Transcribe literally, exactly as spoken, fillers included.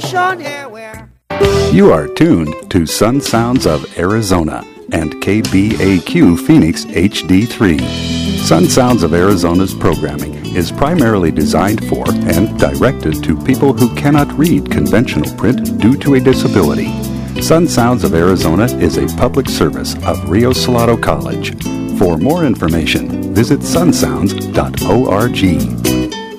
nation here where You are tuned to Sun Sounds of Arizona and K B A Q Phoenix H D three. Sun Sounds of Arizona's programming is primarily designed for and directed to people who cannot read conventional print due to a disability. Sun Sounds of Arizona is a public service of Rio Salado College. For more information, visit sun sounds dot org.